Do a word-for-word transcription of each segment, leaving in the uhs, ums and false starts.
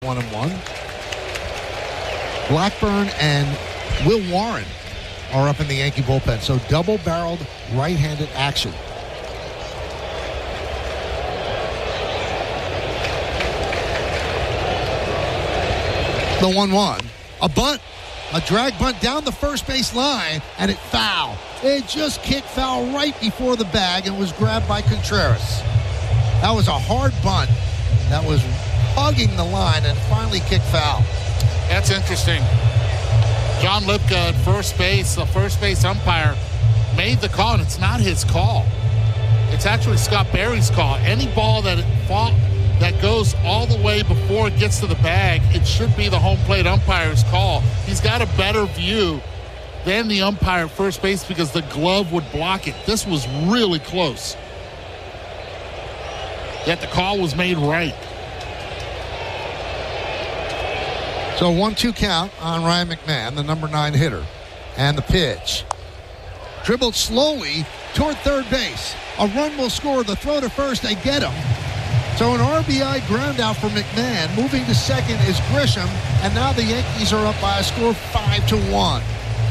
One and one. Blackburn and Will Warren are up in the Yankee bullpen. So double-barreled right-handed action. The one one. A bunt. A drag bunt down the first base line, and it foul. It just kicked foul right before the bag and was grabbed by Contreras. That was a hard bunt that was hugging the line and finally kicked foul. That's interesting. John Lipka at first base, the first base umpire, made the call, and it's not his call. It's actually Scott Berry's call. Any ball that fall, that goes all the way before it gets to the bag, it should be the home plate umpire's call. He's got a better view than the umpire at first base because the glove would block it. This was really close. Yet the call was made right. So one two count on Ryan McMahon, the number nine hitter. And the pitch. Dribbled slowly toward third base. A run will score. The throw to first, they get him. So an R B I ground out for McMahon. Moving to second is Grisham. And now the Yankees are up by a score five to one.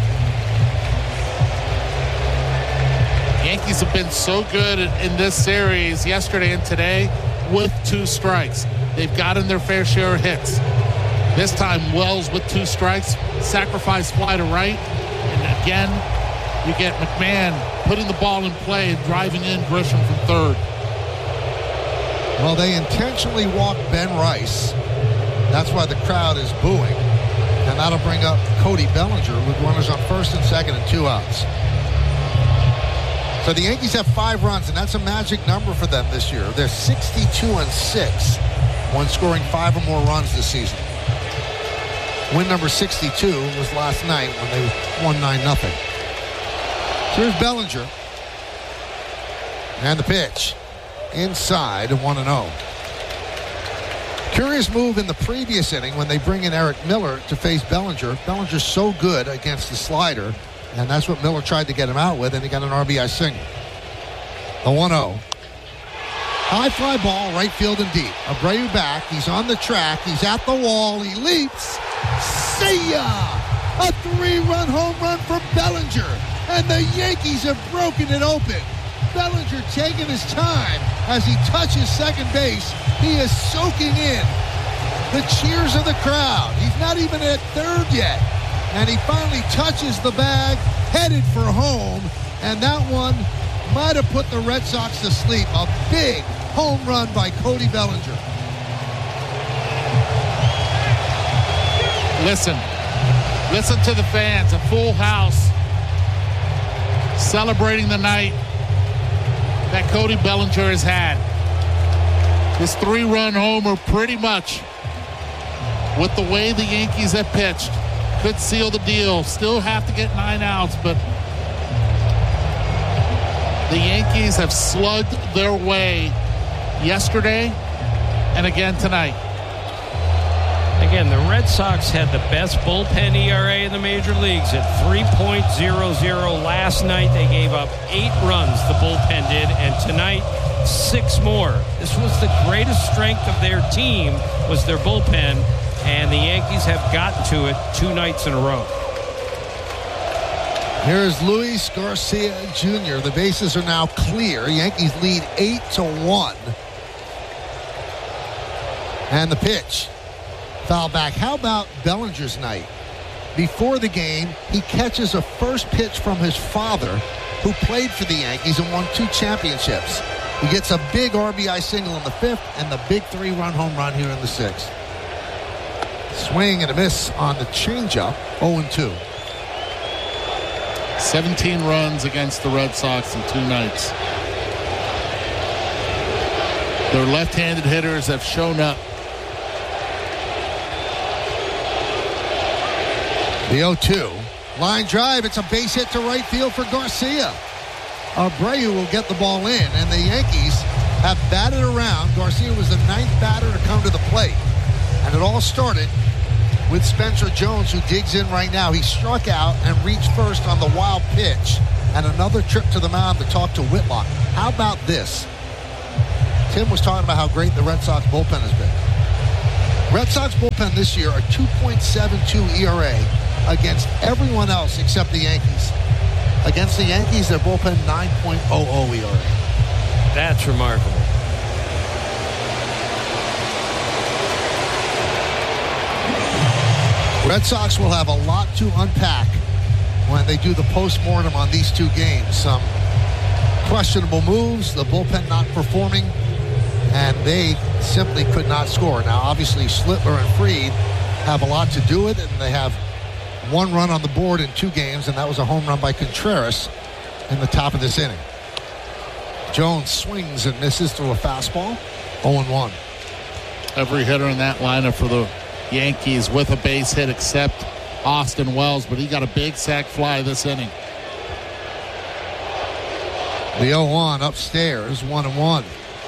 Yankees have been so good in this series yesterday and today with two strikes. They've gotten their fair share of hits. This time, Wells with two strikes, sacrifice fly to right, and again, you get McMahon putting the ball in play and driving in Grisham from third. Well, they intentionally walked Ben Rice. That's why the crowd is booing, and that'll bring up Cody Bellinger with runners on first and second and two outs. So the Yankees have five runs, and that's a magic number for them this year. They're sixty-two and six when scoring five or more runs this season. Win number sixty-two was last night when they won nine nothing. So here's Bellinger. And the pitch. Inside, one and oh. Curious move in the previous inning when they bring in Eric Miller to face Bellinger. Bellinger's so good against the slider, and that's what Miller tried to get him out with, and he got an R B I single. The one oh. High fly ball, right field and deep. Abreu back. He's on the track. He's at the wall. He leaps. See ya! A three-run home run for Bellinger. And the Yankees have broken it open. Bellinger taking his time as he touches second base. He is soaking in the cheers of the crowd. He's not even at third yet. And he finally touches the bag, headed for home. And that one might have put the Red Sox to sleep. A big home run by Cody Bellinger. Listen. Listen to the fans. A full house celebrating the night that Cody Bellinger has had. This three-run homer pretty much with the way the Yankees have pitched could seal the deal. Still have to get nine outs, but the Yankees have slugged their way yesterday and again tonight. Again, the Red Sox had the best bullpen E R A in the major leagues at three point oh oh. Last night, they gave up eight runs, the bullpen did, and tonight, six more. This was the greatest strength of their team, was their bullpen, and the Yankees have gotten to it two nights in a row. Here's Luis Garcia Junior The bases are now clear. Yankees lead eight to one. And the pitch. Foul back. How about Bellinger's night? Before the game, he catches a first pitch from his father, who played for the Yankees and won two championships. He gets a big R B I single in the fifth and the big three-run home run here in the sixth. Swing and a miss on the changeup, oh and two. seventeen runs against the Red Sox in two nights. Their left-handed hitters have shown up. The oh two. Line drive. It's a base hit to right field for Garcia. Abreu will get the ball in, and the Yankees have batted around. Garcia was the ninth batter to come to the plate. And it all started with Spencer Jones, who digs in right now. He struck out and reached first on the wild pitch. And another trip to the mound to talk to Whitlock. How about this? Tim was talking about how great the Red Sox bullpen has been. Red Sox bullpen this year a two point seven two E R A against everyone else except the Yankees. Against the Yankees, their bullpen nine point oh oh E R A. That's remarkable. Red Sox will have a lot to unpack when they do the post-mortem on these two games. Some questionable moves, the bullpen not performing, and they simply could not score. Now, obviously, Slittler and Fried have a lot to do with it, and they have one run on the board in two games, and that was a home run by Contreras in the top of this inning. Jones swings and misses through a fastball, oh and one. Every hitter in that lineup for the Yankees with a base hit except Austin Wells, but he got a big sac fly this inning. The oh one upstairs, one and one.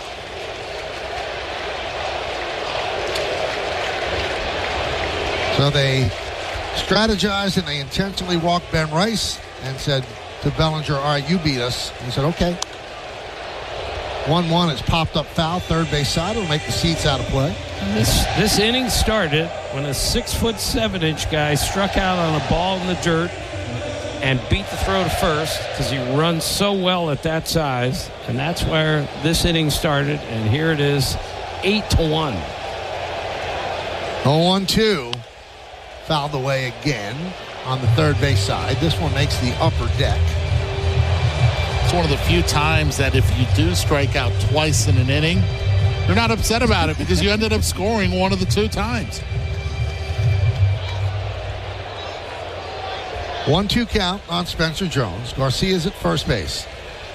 So they strategized and they intentionally walked Ben Rice and said to Bellinger, all right, you beat us. He said, okay. one one is popped up foul, third base side. It'll make the seats out of play. This this inning started when a six foot seven inch guy struck out on a ball in the dirt and beat the throw to first because he runs so well at that size. And that's where this inning started. And here it is, eight to one. oh one two. Fouled away again on the third base side. This one makes the upper deck. It's one of the few times that if you do strike out twice in an inning, you're not upset about it because you ended up scoring one of the two times. one two count on Spencer Jones. Garcia's at first base.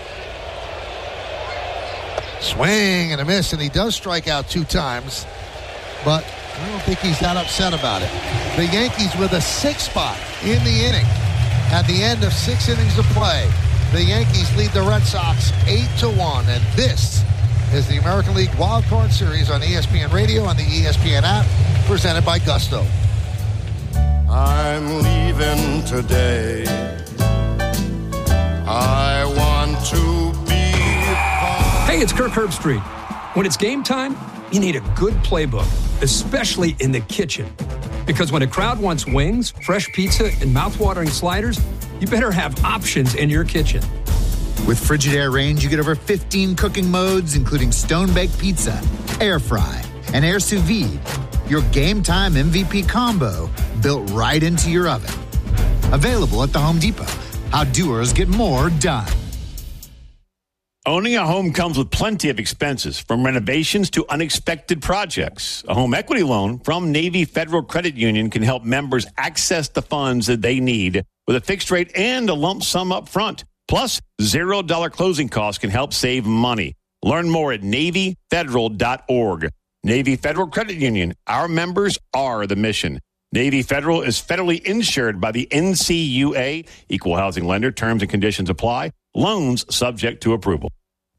Swing and a miss, and he does strike out two times, but I don't think he's that upset about it. The Yankees with a six spot in the inning at the end of six innings of play. The Yankees lead the Red Sox eight to one, and this is the American League Wild Card Series on E S P N Radio and the E S P N app, presented by Gusto. I'm leaving today. I want to be part. Hey, it's Kirk Herbstreit. When it's game time, you need a good playbook, especially in the kitchen. Because when a crowd wants wings, fresh pizza, and mouthwatering sliders, you better have options in your kitchen. With Frigidaire range, you get over fifteen cooking modes, including stone-baked pizza, air fry, and air sous vide. Your game time M V P combo built right into your oven. Available at the Home Depot. How doers get more done. Owning a home comes with plenty of expenses, from renovations to unexpected projects. A home equity loan from Navy Federal Credit Union can help members access the funds that they need with a fixed rate and a lump sum up front. Plus, zero dollar closing costs can help save money. Learn more at Navy Federal dot org. Navy Federal Credit Union. Our members are the mission. Navy Federal is federally insured by the N C U A. Equal housing lender. Terms and conditions apply. Loans subject to approval.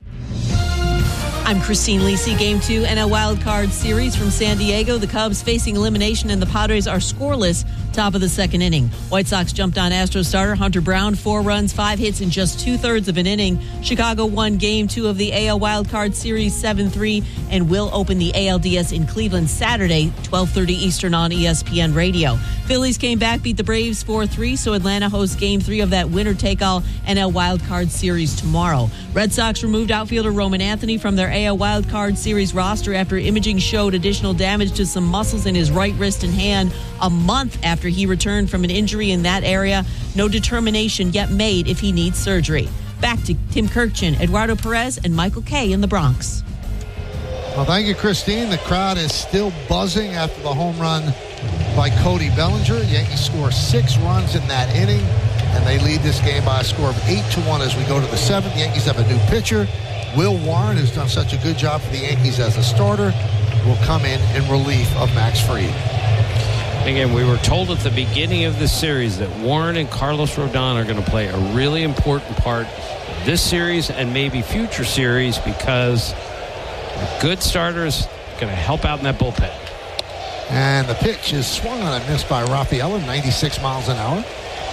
I'm Christine Lisi. Game two N L Wild Card Series from San Diego. The Cubs facing elimination, and the Padres are scoreless. Top of the second inning. White Sox jumped on Astros starter Hunter Brown. Four runs, five hits in just two-thirds of an inning. Chicago won Game two of the A L Wild Card Series seven three and will open the A L D S in Cleveland Saturday, twelve thirty Eastern on E S P N Radio. Phillies came back, beat the Braves four three, so Atlanta hosts Game three of that winner-take-all N L Wild Card Series tomorrow. Red Sox removed outfielder Roman Anthony from their A L Wild Card Series roster after imaging showed additional damage to some muscles in his right wrist and hand a month after he returned from an injury in that area. No determination yet made if he needs surgery. Back to Tim Kirkchin, Eduardo Perez, and Michael Kay in the Bronx. Well, thank you, Christine. The crowd is still buzzing after the home run by Cody Bellinger. Yankees score six runs in that inning, and they lead this game by a score of eight to one as we go to the seventh. The Yankees have a new pitcher. Will Warren, who's done such a good job for the Yankees as a starter, will come in in relief of Max Fried. Again, we were told at the beginning of this series that Warren and Carlos Rodon are going to play a really important part of this series and maybe future series because a good starter is going to help out in that bullpen. And the pitch is swung on and missed by Rafaela, ninety-six miles an hour.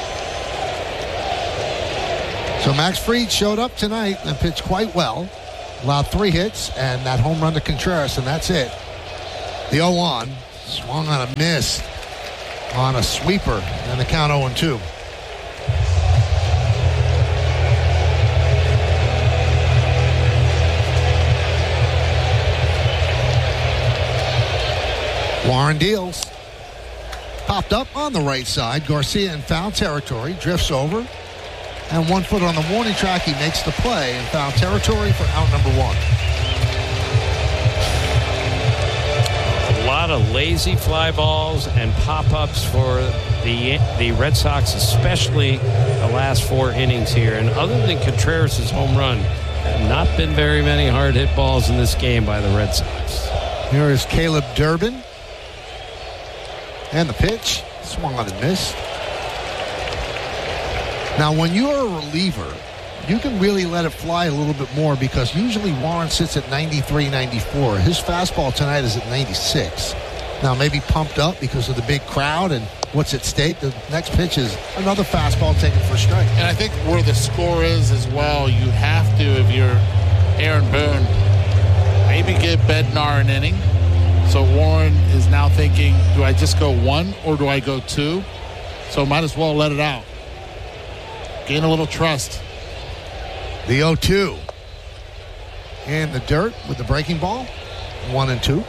So Max Fried showed up tonight and pitched quite well. Allowed three hits and that home run to Contreras, and that's it. The oh one. Swung on a miss on a sweeper, and the count oh and two. Warren deals. Popped up on the right side. Garcia in foul territory. Drifts over. And one foot on the warning track. He makes the play in foul territory for out number one. A lot of lazy fly balls and pop-ups for the the Red Sox, especially the last four innings here. And other than Contreras' home run, have not been very many hard-hit balls in this game by the Red Sox. Here is Caleb Durbin. And the pitch. Swung on and missed. Now, when you're a reliever, you can really let it fly a little bit more because usually Warren sits at ninety-three, ninety-four. His fastball tonight is at ninety-six. Now, maybe pumped up because of the big crowd and what's at stake. The next pitch is another fastball taken for a strike. And I think where the score is as well, you have to, if you're Aaron Boone, maybe give Bednar an inning. So Warren is now thinking, do I just go one or do I go two? So might as well let it out. Gain a little trust. The oh two. In the dirt with the breaking ball. One and two.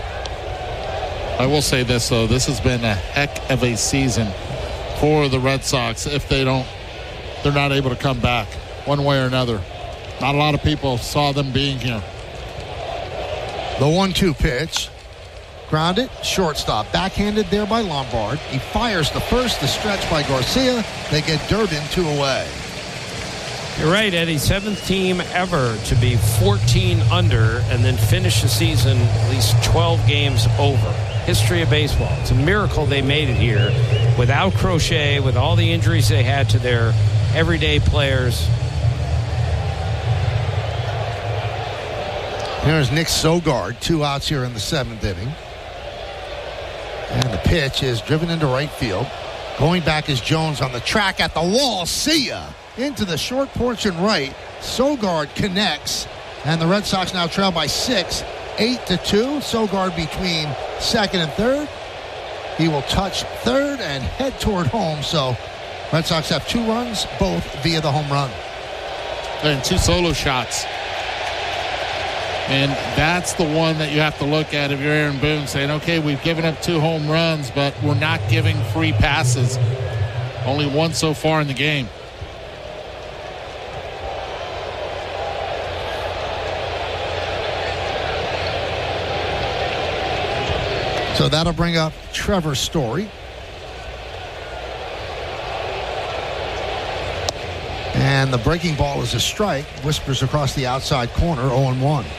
I will say this, though. This has been a heck of a season for the Red Sox if they don't, they're not able to come back one way or another. Not a lot of people saw them being here. The one two pitch. Grounded, shortstop. Backhanded there by Lombard. He fires the first, the stretch by Garcia. They get Durbin two away. You're right, Eddie. Seventh team ever to be fourteen under and then finish the season at least twelve games over. History of baseball. It's a miracle they made it here without Crochet, with all the injuries they had to their everyday players. Here's Nick Sogard, two outs here in the seventh inning. And the pitch is driven into right field. Going back is Jones on the track at the wall. See ya! Into the short porch and right. Sogard connects. And the Red Sox now trail by six. Eight to two. Sogard between second and third. He will touch third and head toward home. So Red Sox have two runs, both via the home run. And two solo shots. And that's the one that you have to look at if you're Aaron Boone, saying, okay, we've given up two home runs, but we're not giving free passes. Only one so far in the game. So that'll bring up Trevor Story. And the breaking ball is a strike. Whispers across the outside corner, oh and one.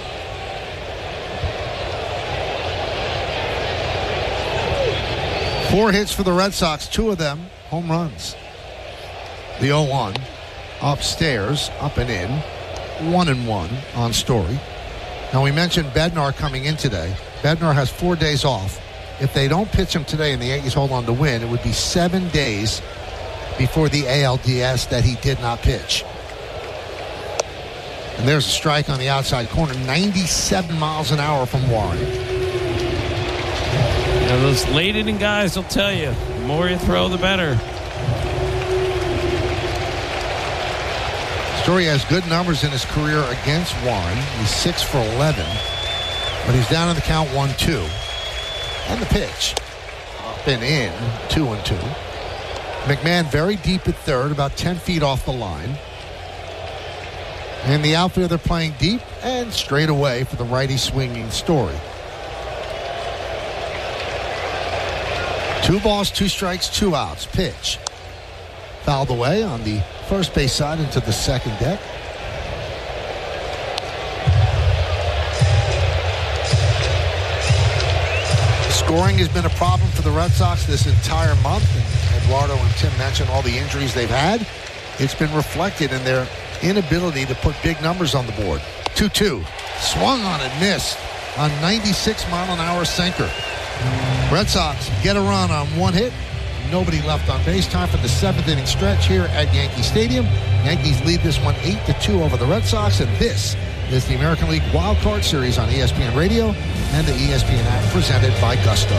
Four hits for the Red Sox, two of them home runs. The oh one upstairs, up and in, one and one on Story. Now, we mentioned Bednar coming in today. Bednar has four days off. If they don't pitch him today and the Yankees hold on to win, it would be seven days before the A L D S that he did not pitch. And there's a strike on the outside corner, ninety-seven miles an hour from Warren. Now, those late inning guys will tell you, the more you throw, the better. Story has good numbers in his career against Warren. He's six for eleven, but he's down in the count one two. And the pitch, up and in, two and two. McMahon very deep at third, about ten feet off the line. And the outfielder they're playing deep and straight away for the righty swinging Story. Two balls, two strikes, two outs. Pitch. Fouled away on the first base side into the second deck. Scoring has been a problem for the Red Sox this entire month. And Eduardo and Tim mentioned all the injuries they've had. It's been reflected in their inability to put big numbers on the board. two two. Swung on and missed on ninety-six mile an hour sinker. Red Sox get a run on one hit, Nobody left on base. Time for the seventh inning stretch here at Yankee Stadium. Yankees lead this one eight to two over the Red Sox, and this is the American League Wild Card Series on E S P N Radio and the E S P N app, presented by Gusto.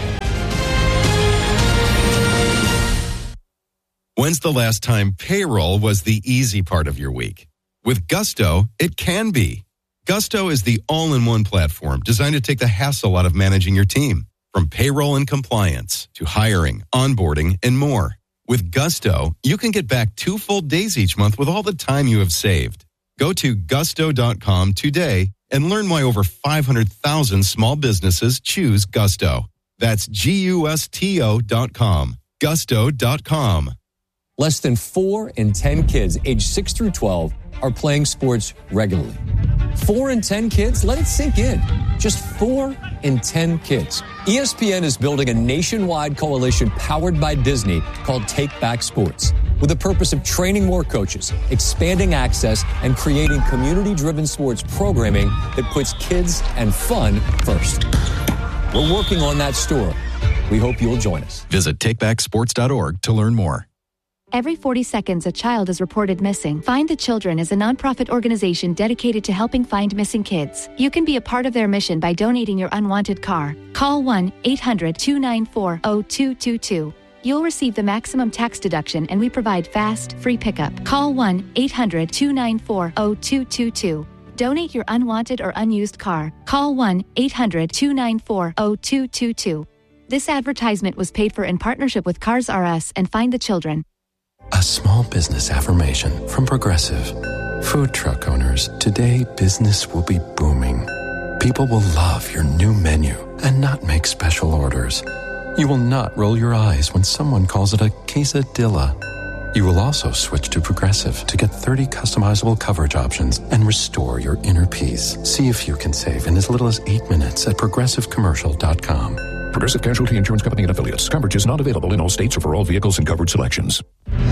When's the last time payroll was the easy part of your week? With Gusto, it can be. Gusto is the all-in-one platform designed to take the hassle out of managing your team. From payroll and compliance to hiring, onboarding, and more. With Gusto, you can get back two full days each month with all the time you have saved. Go to gusto dot com today and learn why over five hundred thousand small businesses choose Gusto. That's G U S T O dot com. gusto dot com. Less than four in ten kids aged six through twelve are playing sports regularly. Four in ten kids? Let it sink in. Just four in ten kids. E S P N is building a nationwide coalition powered by Disney called Take Back Sports, with the purpose of training more coaches, expanding access, and creating community-driven sports programming that puts kids and fun first. We're working on that story. We hope you'll join us. Visit take back sports dot org to learn more. Every forty seconds, a child is reported missing. Find the Children is a nonprofit organization dedicated to helping find missing kids. You can be a part of their mission by donating your unwanted car. Call one eight hundred two nine four zero two two two. You'll receive the maximum tax deduction, and we provide fast, free pickup. Call one eight hundred two nine four zero two two two. Donate your unwanted or unused car. Call one eight hundred two nine four zero two two two. This advertisement was paid for in partnership with Cars R Us and Find the Children. A small business affirmation from Progressive. Food truck owners, today business will be booming. People will love your new menu and not make special orders. You will not roll your eyes when someone calls it a quesadilla. You will also switch to Progressive to get thirty customizable coverage options and restore your inner peace. See if you can save in as little as eight minutes at progressive commercial dot com. Progressive Casualty Insurance Company and Affiliates. Coverage is not available in all states or for all vehicles and covered selections.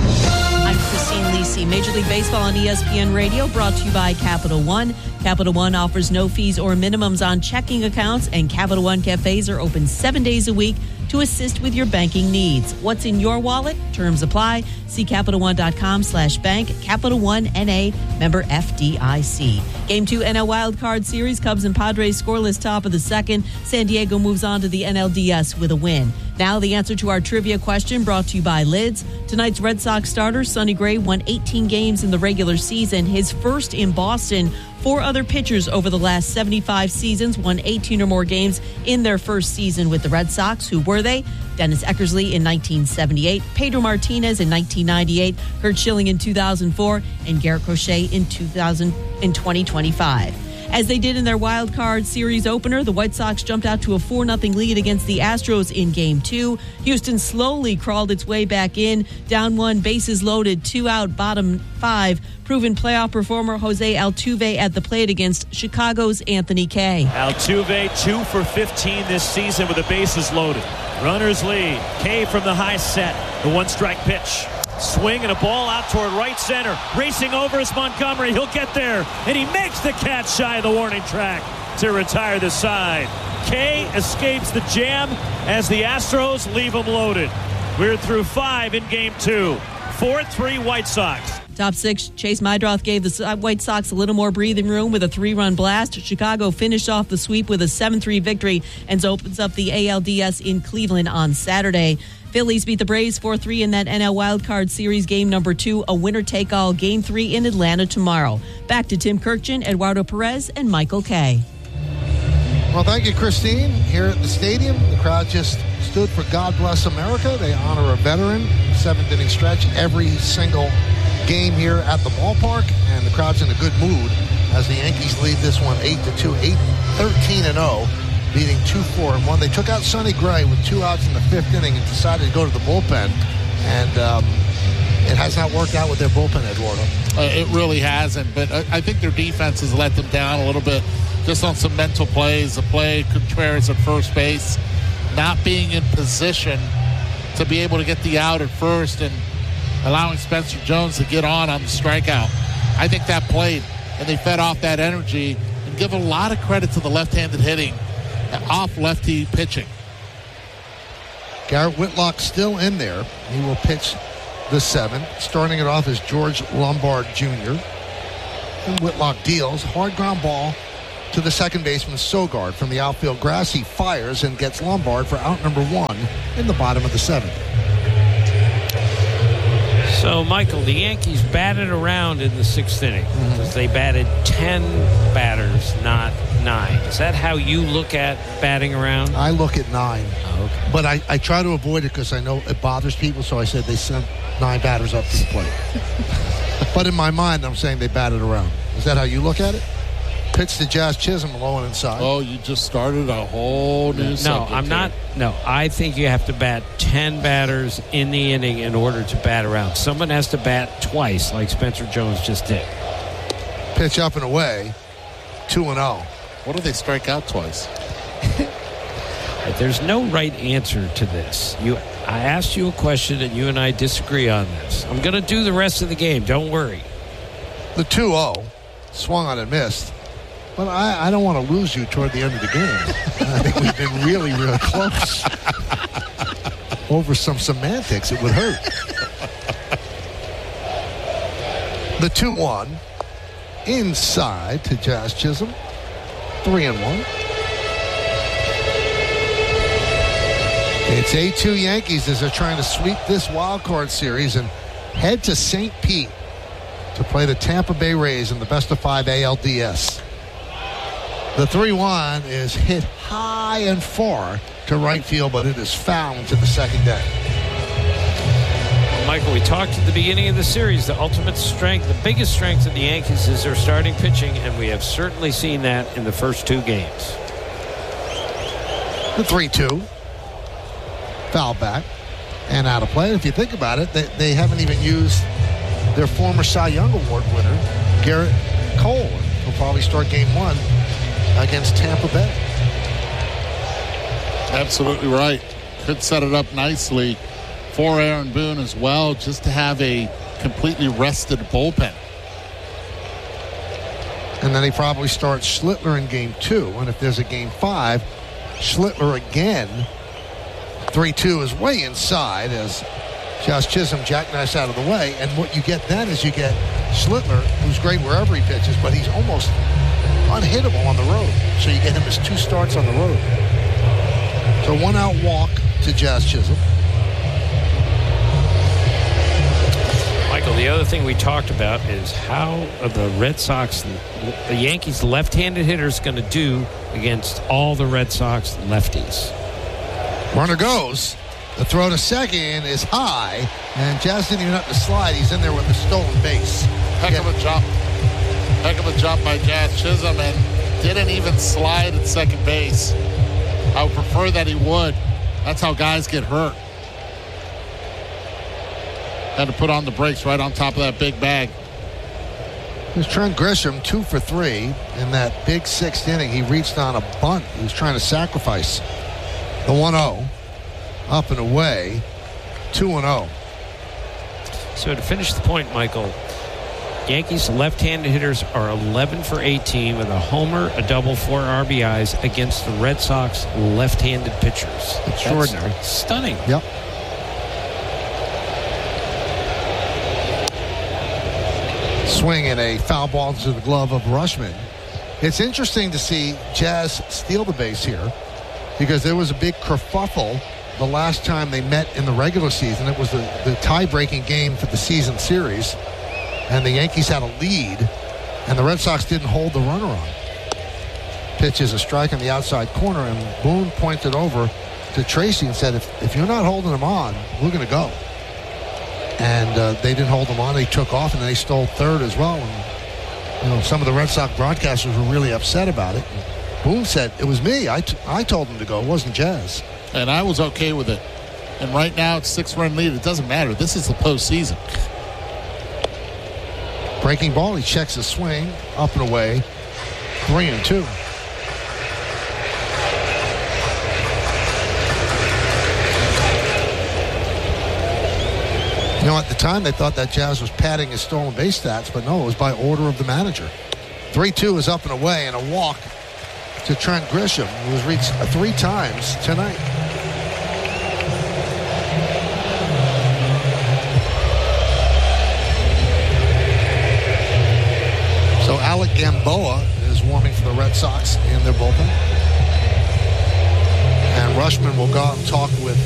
I'm Christine Lisi. Major League Baseball on E S P N Radio, brought to you by Capital One. Capital One offers no fees or minimums on checking accounts, and Capital One cafes are open seven days a week to assist with your banking needs. What's in your wallet? Terms apply. See Capital One dot com slash bank. Capital One N A, member F D I C. Game two N L Wild Card Series. Cubs and Padres scoreless top of the second. San Diego moves on to the N L D S with a win. Now the answer to our trivia question, brought to you by Lids. Tonight's Red Sox starter, Sonny Gray, won eighteen games in the regular season, his first in Boston. Four other pitchers over the last seventy-five seasons won eighteen or more games in their first season with the Red Sox. Who were they? Dennis Eckersley in nineteen seventy-eight, Pedro Martinez in nineteen ninety-eight, Curt Schilling in two thousand four, and Garrett Crochet in two thousand in twenty twenty-five. As they did in their wild card series opener, the White Sox jumped out to a four nothing lead against the Astros in Game two. Houston slowly crawled its way back in, down one, bases loaded, two out, bottom five. Proven playoff performer Jose Altuve at the plate against Chicago's Anthony Kay. Altuve two for fifteen this season with the bases loaded. Runners lead. Kay from the high set. The one-strike pitch. Swing and a ball out toward right center. Racing over is Montgomery. He'll get there. And he makes the catch shy of the warning track to retire the side. Kay escapes the jam as the Astros leave him loaded. We're through five in game two. four three White Sox. Top six, Chase Meidroth gave the White Sox a little more breathing room with a three-run blast. Chicago finished off the sweep with a seven three victory and opens up the A L D S in Cleveland on Saturday. Phillies beat the Braves four three in that N L Wild Card Series game number two, a winner-take-all game three in Atlanta tomorrow. Back to Tim Kirkjian, Eduardo Perez, and Michael Kay. Well, thank you, Christine. Here at the stadium, the crowd just stood for God Bless America. They honor a veteran, seventh inning stretch, every single game here at the ballpark, and the crowd's in a good mood as the Yankees lead this one eight to two, eight thirteen and oh, beating two four and one. They took out Sonny Gray with two outs in the fifth inning and decided to go to the bullpen, and um, it has not worked out with their bullpen, Eduardo. Uh, it really hasn't, but I think their defense has let them down a little bit, just on some mental plays. The play Contreras at first base, not being in position to be able to get the out at first and allowing Spencer Jones to get on on the strikeout. I think that played, and they fed off that energy, and give a lot of credit to the left-handed hitting off lefty pitching. Garrett Whitlock still in there. He will pitch the seventh. Starting it off is George Lombard Junior And Whitlock deals. Hard ground ball to the second baseman, Sogard. From the outfield grass, he fires and gets Lombard for out number one in the bottom of the seventh. So, Michael, the Yankees batted around in the sixth inning because they batted ten batters, not nine. Is that how you look at batting around? I look at nine. Oh, okay. But I, I try to avoid it because I know it bothers people, so I said they sent nine batters up to the plate. But in my mind, I'm saying they batted around. Is that how you look at it? Pitch to Jazz Chisholm, low and inside. Oh, you just started a whole new No, subject I'm here. not. No, I think you have to bat ten batters in the inning in order to bat around. Someone has to bat twice, like Spencer Jones just did. Pitch up and away, two and oh. What do they strike out twice? But there's no right answer to this. You, I asked you a question, and you and I disagree on this. I'm going to do the rest of the game. Don't worry. The two oh, swung on and missed. But I, I don't want to lose you toward the end of the game. I think we've been really, really close. Over some semantics, it would hurt. The two one, inside to Jazz Chisholm. Three and one. It's eight two Yankees as they're trying to sweep this wild card series and head to Saint Pete to play the Tampa Bay Rays in the best of five A L D S. The three one is hit high and far to right field, but it is fouled to the second deck. Well, Michael, we talked at the beginning of the series. The ultimate strength, the biggest strength of the Yankees is their starting pitching, and we have certainly seen that in the first two games. The three two. Foul back and out of play. If you think about it, they, they haven't even used their former Cy Young Award winner, Garrett Cole. He'll probably start game one against Tampa Bay. Absolutely right. Could set it up nicely for Aaron Boone as well, just to have a completely rested bullpen. And then he probably starts Schlittler in game two. And if there's a game five, Schlittler again. three two is way inside as Josh Chisholm jackknives out of the way. And what you get then is you get Schlittler, who's great wherever he pitches, but he's almost unhittable on the road. So you get him as two starts on the road. So one out walk to Jazz Chisholm. Michael, the other thing we talked about is how are the Red Sox, the Yankees left-handed hitters going to do against all the Red Sox lefties? Runner goes. The throw to second is high, and Jazz didn't even have to slide. He's in there with the stolen base. Heck yeah. of a jump. Heck of a jump by Jazz Chisholm, and didn't even slide at second base. I would prefer that he would. That's how guys get hurt. Had to put on the brakes right on top of that big bag. There's Trent Grisham, two for three in that big sixth inning. He reached on a bunt. He was trying to sacrifice. The one oh, up and away, two and oh. So to finish the point, Michael, Yankees left-handed hitters are eleven for eighteen with a homer, a double, four R B Is against the Red Sox left-handed pitchers. Extraordinary. That's stunning. Yep. Swing and a foul ball to the glove of Rushman. It's interesting to see Jazz steal the base here because there was a big kerfuffle the last time they met in the regular season. It was the, the tie-breaking game for the season series, and the Yankees had a lead, and the Red Sox didn't hold the runner on. Pitch is a strike on the outside corner, and Boone pointed over to Tracy and said, if, if you're not holding him on, we're going to go. And uh, they didn't hold him on. They took off, and they stole third as well. And, you know, some of the Red Sox broadcasters were really upset about it. And Boone said, it was me. I, t- I told him to go. It wasn't Jazz. And I was okay with it. And right now, it's six-run lead. It doesn't matter. This is the postseason. Breaking ball. He checks his swing. Up and away. Three and two. You know, at the time, they thought that Jazz was padding his stolen base stats, but no, it was by order of the manager. three two is up and away, and a walk to Trent Grisham, who was reached three times tonight.